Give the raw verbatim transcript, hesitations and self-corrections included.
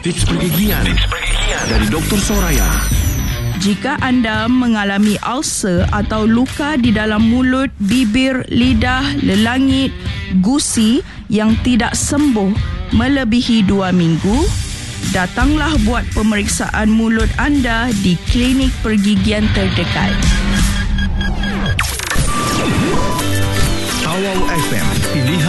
Tips pergigian, Tips pergigian dari Doktor Soraya. Jika anda mengalami ulcer atau luka di dalam mulut, bibir, lidah, lelangit, gusi yang tidak sembuh melebihi dua minggu, datanglah buat pemeriksaan mulut anda di klinik pergigian terdekat. Awal F M, pilihan